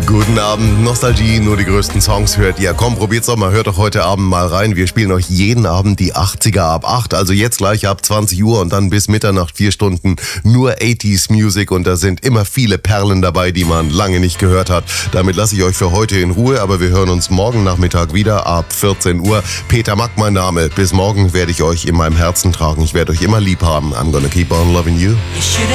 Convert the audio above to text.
Guten Abend, Nostalgie, nur die größten Songs hört ihr. Komm, probiert's doch mal, hört doch heute Abend mal rein. Wir spielen euch jeden Abend die 80er ab 8, also jetzt gleich ab 20 Uhr und dann bis Mitternacht 4 Stunden nur 80s Music und da sind immer viele Perlen dabei, die man lange nicht gehört hat. Damit lasse ich euch für heute in Ruhe, aber wir hören uns morgen Nachmittag wieder ab 14 Uhr. Peter Mack mein Name. Bis morgen werde ich euch in meinem Herzen tragen. Ich werde euch immer lieb haben. I'm gonna keep on loving you.